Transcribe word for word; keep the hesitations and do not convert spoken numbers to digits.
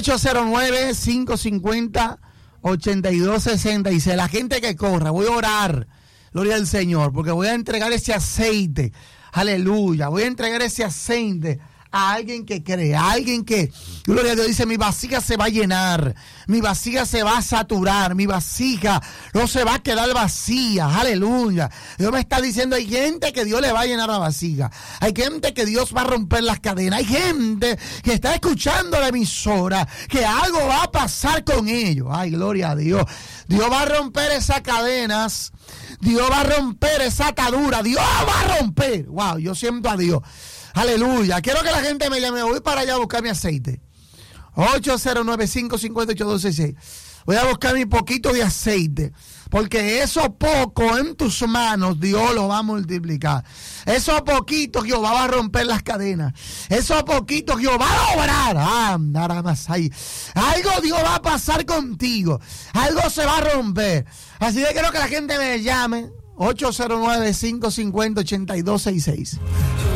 ocho cero nueve, cinco cinco cero, ocho dos seis seis. La gente que corra, voy a orar, gloria al Señor, porque voy a entregar ese aceite, aleluya, voy a entregar ese aceite a alguien que cree, a alguien que, gloria a Dios, dice, mi vasija se va a llenar, mi vasija se va a saturar, mi vasija no se va a quedar vacía, aleluya. Dios me está diciendo, hay gente que Dios le va a llenar la vasija, hay gente que Dios va a romper las cadenas, hay gente que está escuchando la emisora, que algo va a pasar con ellos. Ay, gloria a Dios. Dios va a romper esas cadenas, Dios va a romper esa atadura, Dios va a romper. Wow, yo siento a Dios. Aleluya. Quiero que la gente me llame. Voy para allá a buscar mi aceite. ocho cero nueve, cinco cinco cero, ocho dos seis seis. Voy a buscar mi poquito de aceite. Porque eso poco en tus manos Dios lo va a multiplicar. Eso poquito Jehová va a romper las cadenas. Eso poquito Jehová va a obrar. Ah, nada más ahí. Algo Dios va a pasar contigo. Algo se va a romper. Así que quiero que la gente me llame. ocho cero nueve, cinco cinco cero, ocho dos seis seis.